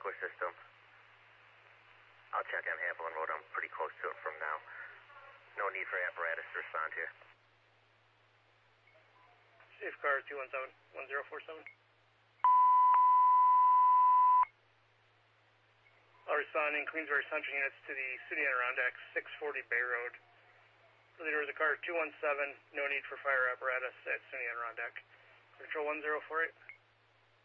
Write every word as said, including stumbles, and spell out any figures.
sprinkler system. I'll check on Hamblin Road. I'm pretty close to it from now. No need for apparatus to respond here. Safe car two one seven, one zero four seven. I'll respond in Queensbury Central units to the City Adirondack, six forty Bay Road. The leader of the car two one seven, no need for fire apparatus at City Adirondack. Control one zero four eight.